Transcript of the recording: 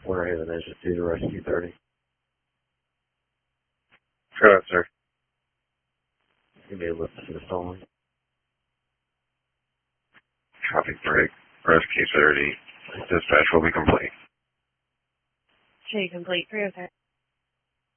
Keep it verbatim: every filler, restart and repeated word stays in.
Winter Haven engine due to rescue thirty. Go ahead, sir. Give me a lift to the phone. Copy break. Rescue thirty. Dispatch will be complete. Show you complete. three oh six.